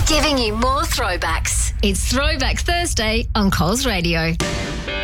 Giving you more throwbacks. It's Throwback Thursday on Coles Radio.